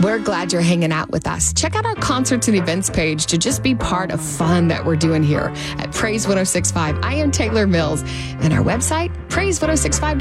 We're glad you're hanging out with us. Check out our concerts and events page to just be part of fun that we're doing here at Praise 106.5. I am Taylor Mills, and our website, praise1065.com.